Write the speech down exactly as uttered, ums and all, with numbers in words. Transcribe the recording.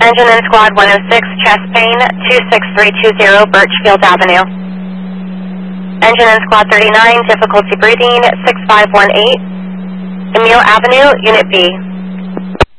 Engine in Squad one oh six, chest pain, two six three two zero, Birchfield Avenue. Engine in Squad thirty-nine, difficulty breathing, six five one eight, Emile Avenue, Unit B.